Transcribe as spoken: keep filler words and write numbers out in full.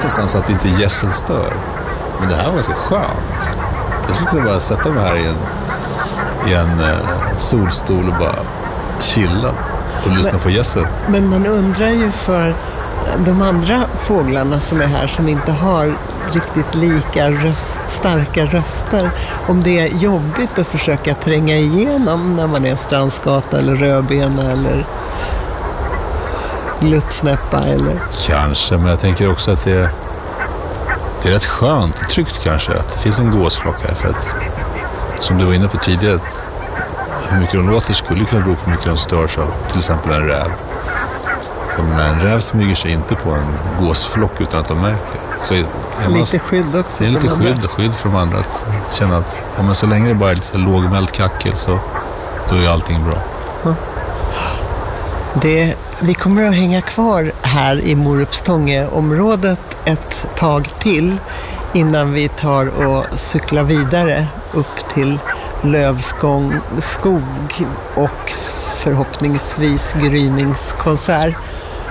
någonstans att inte gässen stör. Men det här var ganska skönt. Jag skulle kunna bara sätta mig här i en, i en uh, solstol och bara chilla och lyssna men, på gässen. Men man undrar ju för de andra fåglarna som är här som inte har riktigt lika röst, starka röster, om det är jobbigt att försöka tränga igenom när man är strandskata eller rödbena eller gluttsnäppa eller... Kanske, men jag tänker också att det är, det är rätt skönt och tryggt kanske att det finns en gåsflock här, för att som du var inne på tidigare, att hur mycket de låter skulle kunna bero på hur mycket de störs av till exempel en räv. För en räv smyger sig inte på en gåsflock utan att de märker. Så är man, lite skydd också. Det är lite skydd, skydd för de andra att känna att ja, men så länge det bara är lite lågmält kackel så då är allting bra. Ja. Det, vi kommer att hänga kvar här i Morupstånge-området ett tag till innan vi tar och cyklar vidare upp till Lövskog skog och förhoppningsvis gryningskonsert.